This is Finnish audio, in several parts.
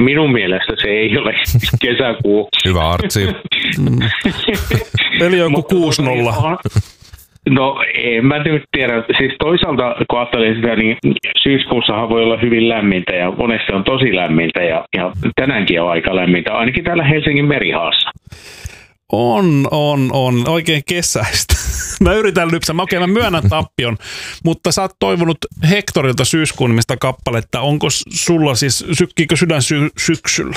minun mielestä se ei ole kesäkuu. Hyvä Artsi. Eli joku 6-0. No en mä nyt tiedä. Siis toisaalta kun ajattelee sitä, niin syyskuussahan voi olla hyvin lämmintä ja monesti on tosi lämmintä ja tänäänkin on aika lämmintä, ainakin täällä Helsingin merihaassa. On. Oikein kesäistä. Mä yritän lypsää. Mä myönnän tappion, mutta sä oot toivonut Hectorilta syyskuun nimistä kappaletta. Onko sulla siis, sykkiikö sydän syksyllä?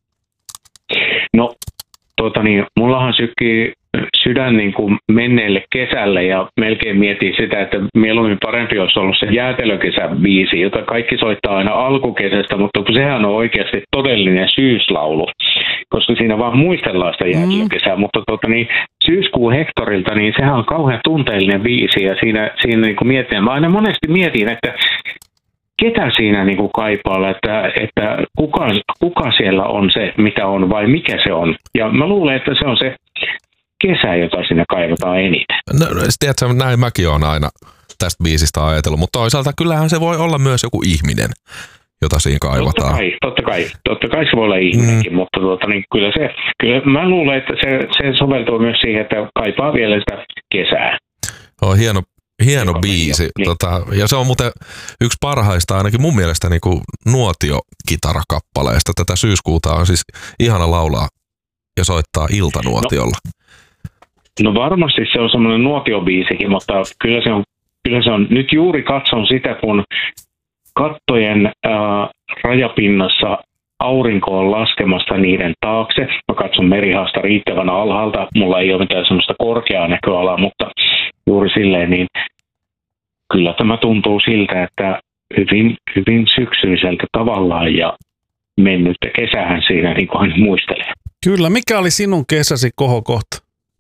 No, mullahan sykkii sydän niin kuin menneelle kesälle ja melkein mietin sitä, että mieluummin parempi olisi ollut se jäätelökesän biisi, jota kaikki soittaa aina alkukesästä, mutta sehän on oikeasti todellinen syyslaulu, koska siinä vaan muistellaan sitä jäätelökesää, mutta syyskuun Hectorilta, niin sehän on kauhean tunteellinen biisi ja siinä niin kuin mietin, mä aina monesti mietin, että ketä siinä niin kuin kaipaa, että kuka siellä on se, mitä on vai mikä se on. Ja mä luulen, että se on se kesä, jota siinä kaivataan eniten. No, tiedätkö, näin mäkin olen aina tästä biisistä ajatellut, mutta toisaalta kyllähän se voi olla myös joku ihminen, jota siinä kaivataan. Totta kai se voi olla ihminenkin, mutta kyllä mä luulen, että se soveltuu myös siihen, että kaipaa vielä sitä kesää. Hieno biisi. Niin. Ja se on muuten yksi parhaista ainakin mun mielestä niin kuin nuotio-kitarakappaleista. Tätä syyskuuta on siis ihana laulaa ja soittaa iltanuotiolla. No varmasti se on semmoinen nuotiobiisikin, mutta kyllä se on. Nyt juuri katson sitä, kun kattojen rajapinnassa aurinko on laskemasta niiden taakse. Mä katson merihaasta riittävän alhaalta. Mulla ei ole mitään semmoista korkeaa näköalaa, mutta juuri silleen, niin kyllä tämä tuntuu siltä, että hyvin, hyvin syksyiseltä tavallaan ja mennyttä kesähän siinä niin kuin hän muistelee. Kyllä, mikä oli sinun kesäsi kohokohta?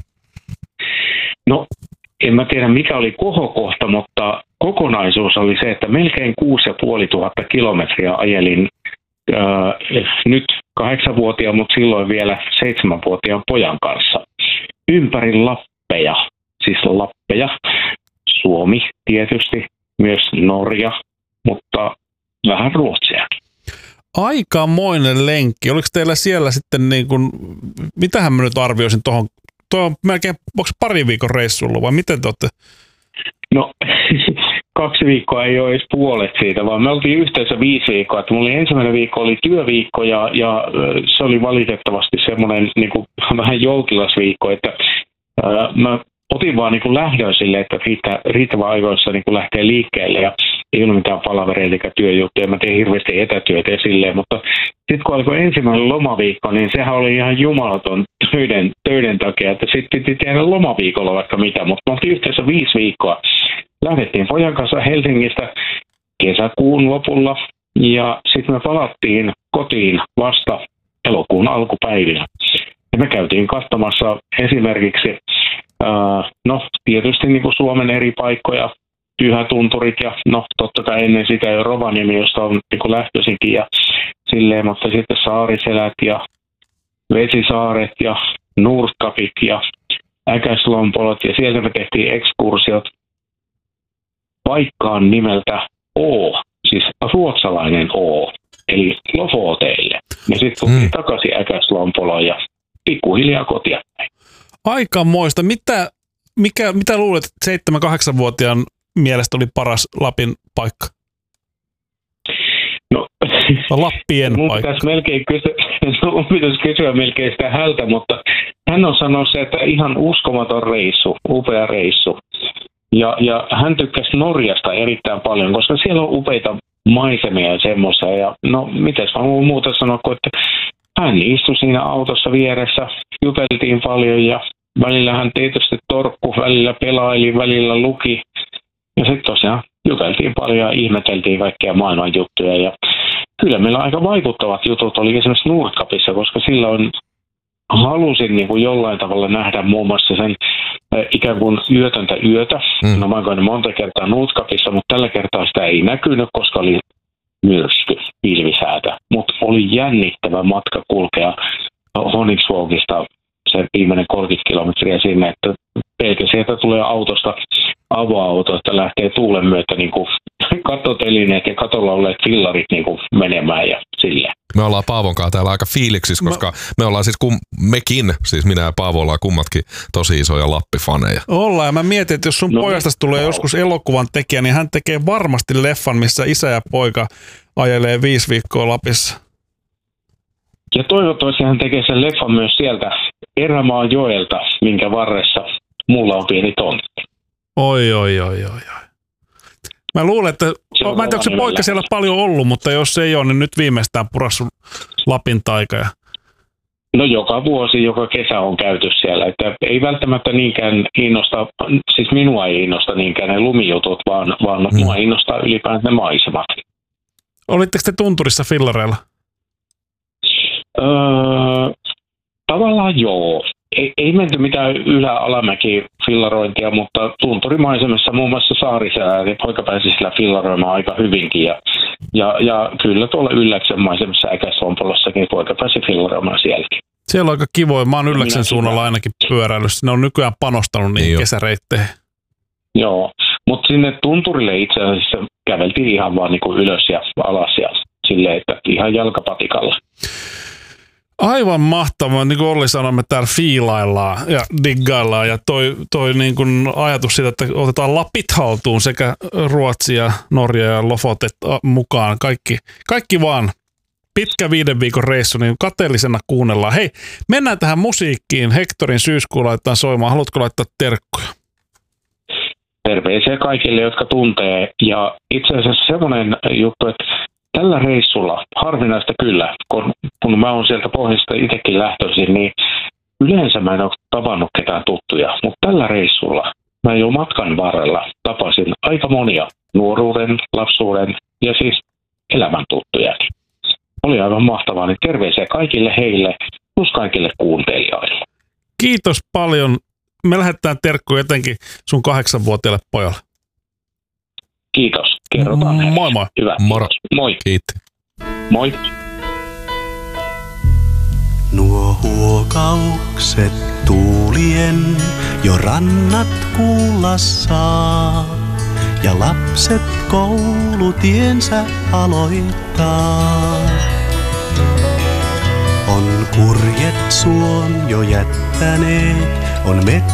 No, en mä tiedä mikä oli kohokohta, mutta kokonaisuus oli se, että melkein 6500 kilometriä ajelin nyt 8-vuotiaan, mutta silloin vielä 7-vuotiaan pojan kanssa ympäri Lappeja. Siis Lappeja, Suomi tietysti, myös Norja, mutta vähän Ruotsiakin. Aikamoinen lenkki. Oliko teillä siellä sitten niin kuin, mitähän mä nyt arvioisin tuohon, tuo on melkein, onko pari viikon reissulla vai miten te olette? No 2 viikkoa ei ole edes puolet siitä, vaan me oltiin yhteensä 5 viikkoa. Että mulla oli ensimmäinen viikko oli työviikko ja se oli valitettavasti semmoinen niin kuin vähän joutilasviikko, että mä otin vaan niin lähdön sille, että riittävän ajoissa niin lähtee liikkeelle ja ei ole mitään palavereita eikä työjuttuja. Mä tein hirveästi etätyötä silleen, mutta sitten kun alkoi ensimmäinen lomaviikko, niin sehän oli ihan jumalaton töiden takia, että sitten piti tehdä lomaviikolla vaikka mitä, mutta me oltiin yhteensä 5 viikkoa. Lähdettiin pojan kanssa Helsingistä kesäkuun lopulla ja sitten me palattiin kotiin vasta elokuun alkupäivinä. Ja me käytiin katsomassa esimerkiksi tietysti niin kuin Suomen eri paikkoja, Pyhätunturit ja totta kai ennen sitä jo Rovaniemi, josta on niin kuin lähtöisinkin ja silleen, mutta sitten Saariselät ja Vesisaaret ja Nurkkapit ja Äkäslompolot ja sieltä me tehtiin ekskursiot paikkaan nimeltä O, siis ruotsalainen O, eli Lofoteille. Ja sitten tultiin takaisin Äkäslompoloon ja pikkuhiljaa kotia. Aikamoista. Mitä luulet, että 7-8-vuotiaan mielestä oli paras Lapin paikka? No, Lappien paikka. Mun pitäisi kysyä melkein sitä hältä, mutta hän on sanonut se, että ihan uskomaton reissu, upea reissu. Ja hän tykkäsi Norjasta erittäin paljon, koska siellä on upeita maisemia ja semmoisia. Ja mitäs mä voin muuta sanoa, että hän istui siinä autossa vieressä, juteltiin paljon ja välillä hän tietysti torkku, välillä pelaili, välillä luki. Ja sitten tosiaan juteltiin paljon ja ihmeteltiin kaikkia maailman juttuja. Ja kyllä meillä aika vaikuttavat jutut oli esimerkiksi Nurkkapissa, koska silloin halusin niin kuin jollain tavalla nähdä muun muassa sen ikään kuin yötöntä yötä. No mä oon käynyt monta kertaa Nurkkapissa, mutta tällä kertaa sitä ei näkynyt, koska oli myrsky, pilvisäätä. Mutta oli jännittävä matka kulkea Honningsvågista se viimeinen 30 kilometriä sinne, että pelkästään sieltä tulee autosta avoauto, että lähtee tuulen myötä niin kuin katotelineet ja katolla olleet fillarit niin kuin menemään ja silleen. Me ollaan Paavon kanssa täällä aika fiiliksissä, koska me ollaan siis siis minä ja Paavo ollaan kummatkin tosi isoja Lappi-faneja. Ollaan, ja mä mietin, että jos sun pojastasi tulee joskus elokuvan tekijä, niin hän tekee varmasti leffan, missä isä ja poika ajelee 5 viikkoa Lapissa. Ja toivottavasti hän tekee sen leffan myös sieltä Erämaan joelta, minkä varressa mulla on pieni tontti. Oi. Mä luulen, että mä en tiedä, onko se poika siellä paljon ollut, mutta jos se ei ole, niin nyt viimeistään purassu Lapin taika. No joka vuosi, joka kesä on käyty siellä. Että ei välttämättä niinkään innosta, siis minua ei innosta niinkään ne lumijutut, vaan mua innostaa ylipäätään ne maisemat. Olitteko te tunturissa fillareilla? Tavallaan joo. Ei menty mitään ylä-alamäki-fillarointia, mutta tunturimaisemassa muun muassa Saarisellä ja poika pääsi sillä fillaroimaan aika hyvinkin. Ja kyllä tuolla Ylläksen maisemassa Äkäsvompolossakin poika pääsi fillaroimaan sielläkin. Siellä on aika kivoja. Mä oon Ylläksen suunnalla ainakin pyöräillyt. Ne on nykyään panostanut niihin kesäreitteihin. Joo, mutta sinne tunturille itse asiassa käveltiin ihan vaan niinku ylös ja alas ja silleen, että ihan jalkapatikalla. Aivan mahtavaa, niin kuin Olli sanoi, me täällä fiilaillaan ja diggaillaan ja toi niin kuin ajatus siitä, että otetaan Lapit haltuun sekä Ruotsi ja Norja ja Lofotet mukaan, kaikki vaan pitkä 5 viikon reissu, niin kateellisena kuunnellaan. Hei, mennään tähän musiikkiin. Hektorin Syyskuu laitetaan soimaan. Haluatko laittaa terkkuja? Terveisiä kaikille, jotka tuntee. Ja itse asiassa semmoinen juttu, että tällä reissulla, harvinaista kyllä, kun mä oon sieltä pohjasta itsekin lähtöisin, niin yleensä mä en ole tavannut ketään tuttuja. Mutta tällä reissulla mä jo matkan varrella tapasin aika monia nuoruuden, lapsuuden ja siis elämän tuttujakin. Oli aivan mahtavaa, niin terveisiä kaikille heille, plus kaikille kuuntelijoille. Kiitos paljon. Me lähdetään terkkuja etenkin sun 8-vuotiaille pojalle. Kiitos. Kerrotaan. Moi moi. Hyvä. Moro. Moi. Kiitti. Moi. Nuo huokaukset tuulien jo rannat kuulla saa. Ja lapset koulutiensä aloittaa. On kurjet suon jo jättäneet, on